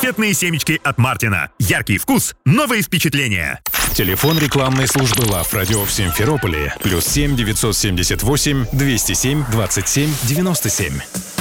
Конфетные семечки от Мартина. Яркий вкус, новые впечатления. Телефон рекламной службы Лав Радио в Симферополе. +7 978 207 27 97.